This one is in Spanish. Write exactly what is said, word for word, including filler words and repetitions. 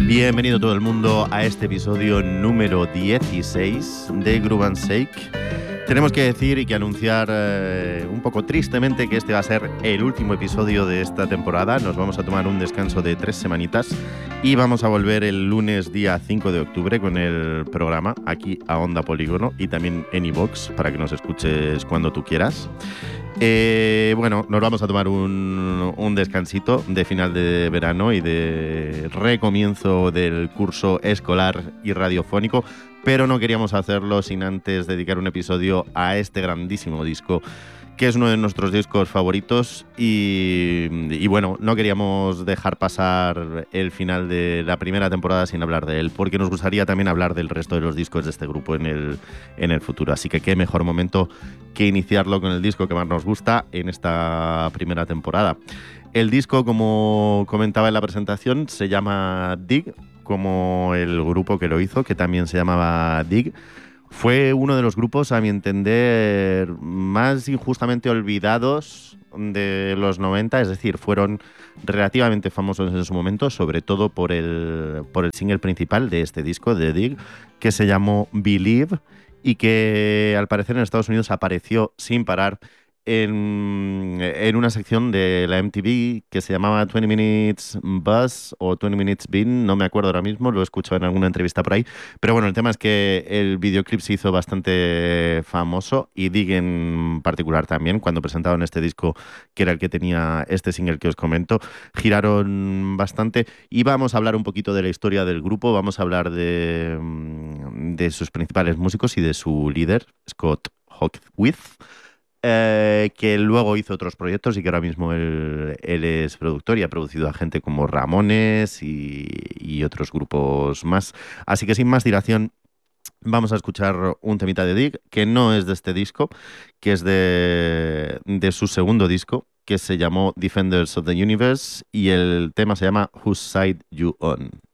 Bienvenido todo el mundo a este episodio número dieciséis de Groove and Shake. Tenemos que decir y que anunciar eh, un poco tristemente que este va a ser el último episodio de esta temporada. Nos vamos a tomar un descanso de tres semanitas y vamos a volver el lunes día cinco de octubre con el programa aquí a Onda Polígono y también en iVoox para que nos escuches cuando tú quieras. Eh, bueno, nos vamos a tomar un, un descansito de final de verano y de recomienzo del curso escolar y radiofónico, pero no queríamos hacerlo sin antes dedicar un episodio a este grandísimo disco, que es uno de nuestros discos favoritos y, y bueno, no queríamos dejar pasar el final de la primera temporada sin hablar de él, porque nos gustaría también hablar del resto de los discos de este grupo en el, en el futuro. Así que qué mejor momento que iniciarlo con el disco que más nos gusta en esta primera temporada. El disco, como comentaba en la presentación, se llama Dig, como el grupo que lo hizo, que también se llamaba Dig. Fue uno de los grupos, a mi entender, más injustamente olvidados de los noventa, es decir, fueron relativamente famosos en su momento, sobre todo por el, por el single principal de este disco, de Dig, que se llamó Believe, y que al parecer en Estados Unidos apareció sin parar en, en una sección de la M T V que se llamaba veinte Minutes Buzz o veinte Minutes Bean, no me acuerdo ahora mismo, lo he escuchado en alguna entrevista por ahí, pero bueno, el tema es que el videoclip se hizo bastante famoso y Dig en particular también, cuando presentaron este disco, que era el que tenía este single que os comento, giraron bastante y vamos a hablar un poquito de la historia del grupo, vamos a hablar de, de sus principales músicos y de su líder, Scott Hawkwith, Eh, que luego hizo otros proyectos y que ahora mismo él, él es productor y ha producido a gente como Ramones y, y otros grupos más. Así que sin más dilación, vamos a escuchar un temita de Dig, que no es de este disco, que es de, de su segundo disco, que se llamó Defenders of the Universe, y el tema se llama Whose Side You On.